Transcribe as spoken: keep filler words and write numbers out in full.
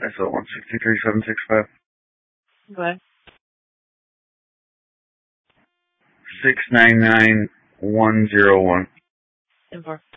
That's a one sixty-three seven sixty-five. Go ahead. six nine nine one zero one. ten four.